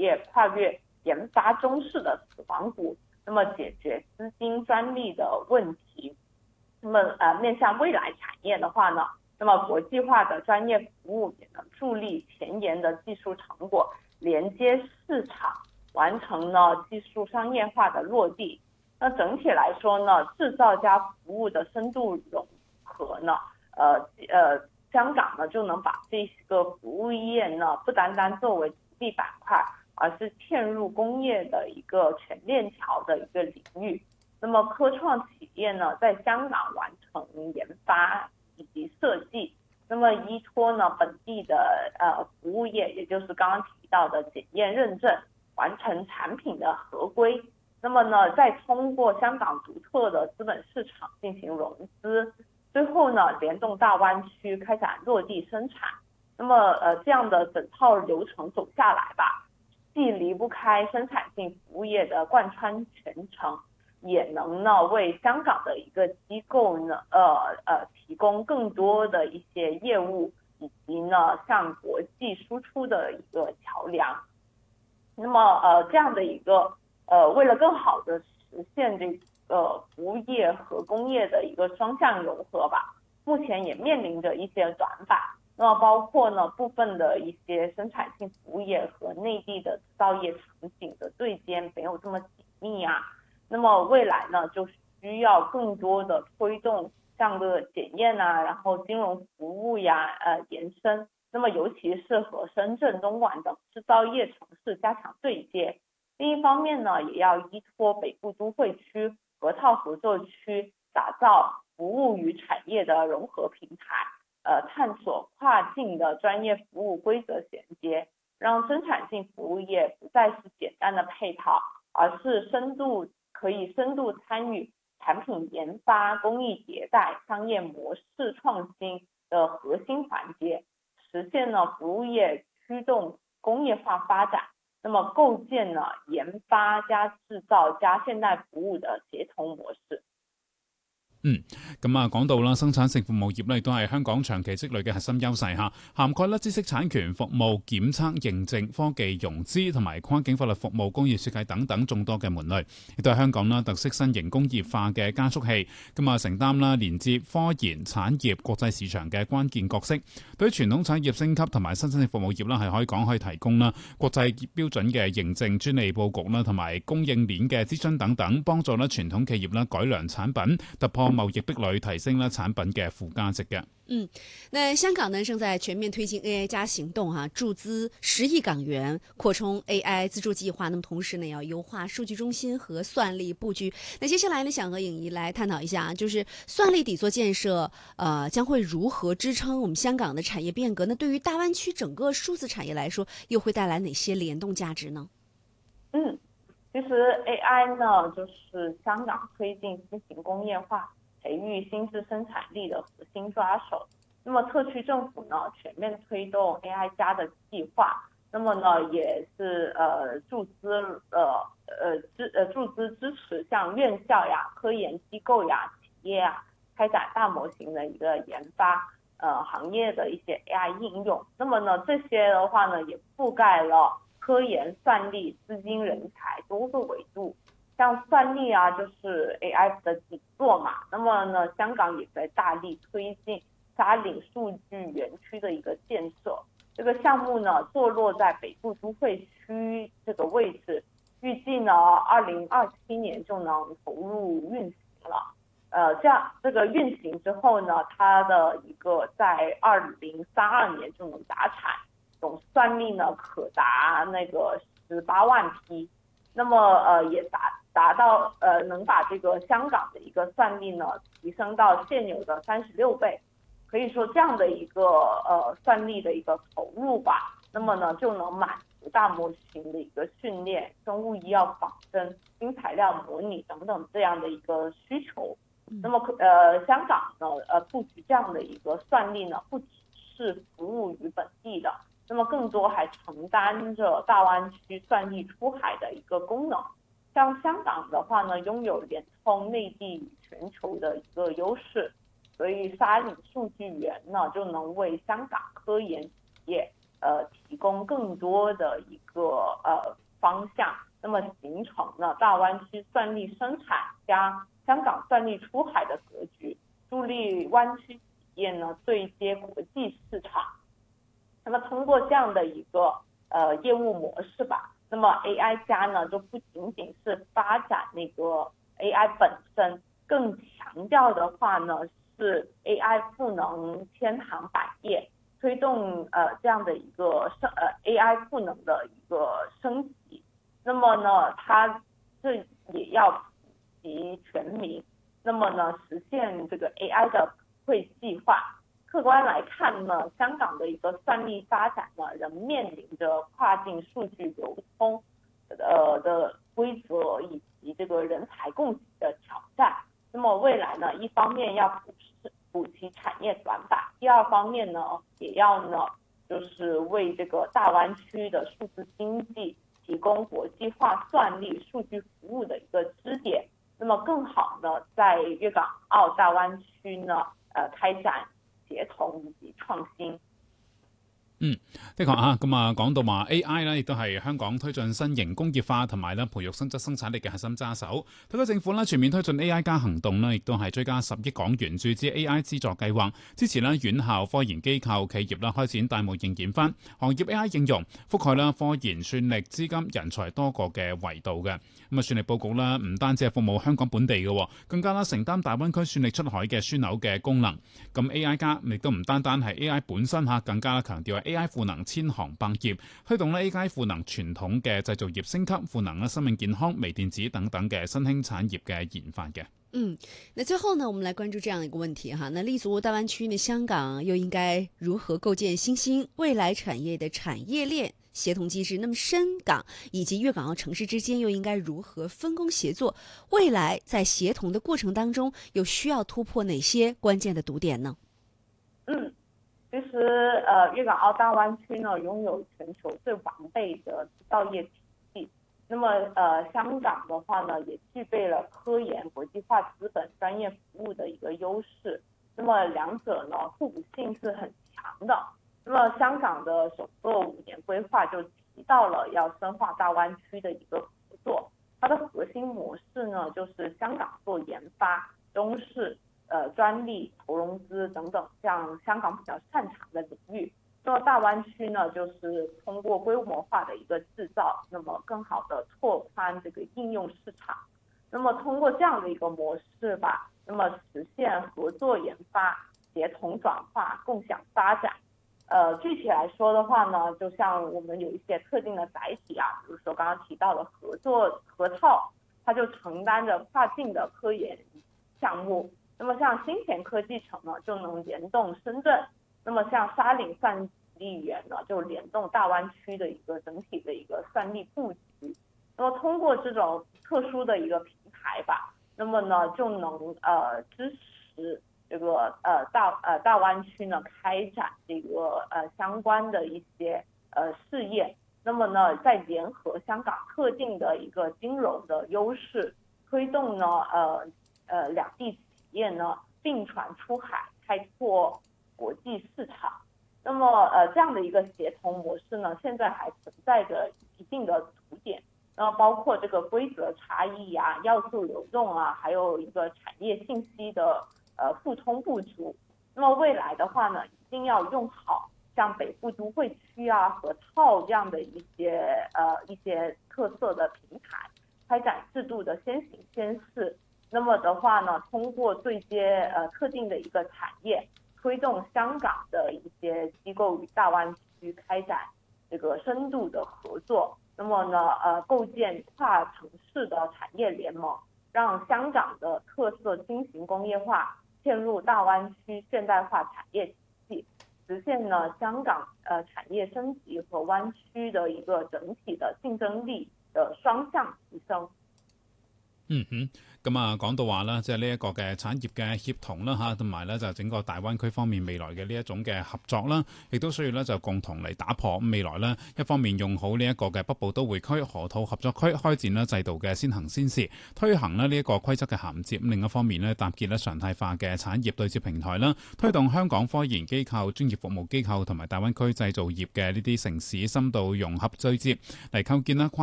业跨越研发中式的死亡谷，那么解决资金专利的问题。那么面向未来产业的话呢，那么国际化的专业服务也能助力前沿的技术成果连接市场，完成呢技术商业化的落地。那整体来说呢，制造加服务的深度融合呢，香港呢就能把这个服务业呢不单单作为独立板块，而是嵌入工业的一个全链条的一个领域。那么科创企业呢在香港完成研发以及设计，那么依托呢本地的服务业，也就是刚刚提到的检验认证，完成产品的合规。那么呢再通过香港独特的资本市场进行融资，最后呢联动大湾区开展落地生产。那么这样的整套流程走下来吧，既离不开生产性服务业的贯穿全程，也能呢为香港的一个机构呢提供更多的一些业务，以及呢向国际输出的一个桥梁。那么这样的一个为了更好的实现这个服务业和工业的一个双向融合吧，目前也面临着一些短板。那么包括呢部分的一些生产性服务业和内地的制造业场景的对接没有这么紧密啊。那么未来呢就需要更多的推动像个检验啊，然后金融服务呀延伸。那么尤其是和深圳、东莞等制造业城市加强对接。另一方面呢，也要依托北部都会区、河套合作区，打造服务与产业的融合平台，探索跨境的专业服务规则衔接，让生产性服务业不再是简单的配套，而是可以深度参与产品研发、工艺迭代、商业模式创新的核心环节，实现了服务业驱动工业化发展。那么构建了研发加製造加現代服務嘅協同模式。 咁啊，講到啦，生產性服務業咧，亦都係香港長期積累嘅核心優勢嚇，涵蓋咧知識產權服務、檢測認證、科技融資同埋跨境法律服務、工業設計等等眾多嘅門類，亦都係香港啦特色新型工業化嘅加速器。咁啊，承擔啦連接科研產業國際市場嘅關鍵角色。對於傳統產業升級同埋新興服務業啦，係可以提供啦國際標準嘅認證、專利佈局啦，同埋供應鏈嘅諮詢等等，幫助咧傳統企業啦改良產品，突破貿易壁壘，提升咧產品嘅附加值嘅。 那香港呢正在全面推进 AI 加行动注资10亿港元扩充 AI 资助计划。那么同时呢，也要优化数据中心和算力布局。那接下来呢，想和颖怡来探讨一下就是算力底座建设将会如何支撑我们香港的产业变革？那对于大湾区整个数字产业来说，又会带来哪些联动价值呢？ 其实 AI 呢，就是香港推进新型工业化、培育新质生产力的核心抓手。那么特区政府呢全面推动 AI 加的计划，那么呢也是注资支持像院校呀、科研机构呀、企业呀开展大模型的一个研发，行业的一些 AI 应用。那么呢这些的话呢也覆盖了科研、算力、资金、人才多个维度。像算力啊，就是 AI 的底座嘛。那么呢，香港也在大力推进沙岭数据园区的一个建设。这个项目呢，坐落在北部都会区这个位置，预计呢2027年就能投入运行了。这个运行之后呢，它的一个在2032年就能达产，总算力呢可达那个18万批。那么也达到能把这个香港的一个算力呢提升到现有的36倍。可以说这样的一个算力的一个投入吧，那么呢就能满足大模型的一个训练、生物医药仿真、新材料模拟等等这样的一个需求。那么香港呢布局这样的一个算力呢，不只是服务于本地的，那么更多还承担着大湾区算力出海的一个功能。像香港的话呢，拥有联通内地与全球的一个优势，所以沙岭数据园呢就能为香港科研企业提供更多的一个方向，那么形成了大湾区算力生产加香港算力出海的格局，助力湾区企业呢对接国际市场。那么通过这样的一个业务模式吧，那么 AI 加呢就不仅仅是发展那个 AI 本身，更强调的话呢是 AI 赋能千行百业，推动这样的一个AI 赋能的一个升级。那么呢，它这也要普及全民，那么呢实现这个 AI 的普惠计划。客观来看呢，香港的一个算力发展呢，仍面临着跨境数据流通的规则以及这个人才供给的挑战。那么未来呢，一方面要补齐产业短板，第二方面呢，也要呢就是为这个大湾区的数字经济提供国际化算力数据服务的一个支点。那么更好呢，在粤港澳大湾区呢，开展協同以及創新。 的確啊，咁啊講到話 AI 咧，亦都係香港推進新型工業化同埋咧培育新質生產力嘅核心揸手。特區政府咧全面推進 AI 加行動咧，亦都係追加10億港元注資 AI 資助計劃，支持咧院校、科研機構、企業啦開展大模型研發、行業 AI 應用，覆蓋啦科研、算力、資金、人才多個嘅維度嘅。咁啊，算力佈局啦，唔單止係服務香港本地嘅，更加啦承擔大灣區算力出海嘅樞紐嘅功能。咁 AI 加亦都唔單單係 AI 本身嚇，更加強調係 AI 賦能千行百業，推動咧 AI 賦能傳統嘅製造業升級，賦能咧生命健康、微電子等等嘅新興產業嘅研發嘅。 那最後呢，我們來關注這樣一個問題哈。那立足大灣區呢，香港又應該如何構建新興未來產業的產業鏈協同機制？那麼深港以及粵港澳城市之間又應該如何分工協作？未來在協同的過程當中，又需要突破哪些關鍵的堵點呢？ 其實粵港澳大灣區呢，擁有全球最完備的製造業體系。那麼香港的話呢，也具備了科研、國際化資本、專業服務的一個優勢。那麼兩者呢，互補性是很強的。那麼香港的首個5年規劃就提到了要深化大灣區的一個合作。它的核心模式呢，就是香港做研發、中試、專利、投融資等等，像香港比較擅長的領域。那麼大灣區呢，就是通過規模化的一個製造，那麼更好的拓寬這個應用市場。那麼通過這樣的一個模式吧，那麼實現合作研發、協同轉化、共享發展。具體來說的話呢，就像我們有一些特定的載體啊，比如說剛剛提到的合套，它就承擔着跨境的科研項目。那麼像新田科技城呢，就能聯動深圳。那麼像沙嶺算力園呢，就聯動大灣區的一個整體的一個算力布局。那麼通過這種特殊的一個平台吧，那麼呢就能支持這個大灣區呢開展這個相關的一些事業。那麼呢再聯合香港特定的一個金融的優勢，推動呢兩地企業呢並船出海，開拓國際市場。那麼這樣的一個協同模式呢，現在還存在着一定的堵點，那麼包括這個規則差異啊、要素流動啊，還有一個產業信息的互通不足。那麼未來的話呢，一定要用好像北部都會區啊、合套這樣的一些特色的平台，開展制度的先行先試。那麼的話呢，通過對接特定的一個產業，推動香港的一些機構與大灣區開展這個深度的合作。那麼呢，構建跨城市的產業聯盟，讓香港的特色新型工業化嵌入大灣區現代化產業體系，實現呢香港產業升級和灣區的一個整體的競爭力的雙向提升。 咁啊，講到話啦，即係呢一個嘅產業嘅協同啦嚇，同埋咧就整個大灣區方面未來嘅呢一種嘅合作啦，亦都需要咧就共同嚟打破未來咧一方面用好呢一個嘅北部都會區河套合作區開展啦制度嘅先行先試，推行咧呢一個規則嘅銜接，另一方面咧搭建咧常態化嘅產業對接平台啦，推動香港科研機構、專業服務機構同埋大灣區製造業嘅呢啲城市深度融合對接嚟構建啦